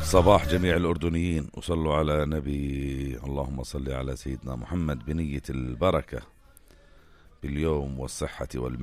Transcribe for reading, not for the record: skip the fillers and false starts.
صباح جميع الأردنيين، وصلوا على نبي. اللهم صل على سيدنا محمد بنية البركة باليوم والصحة والمال.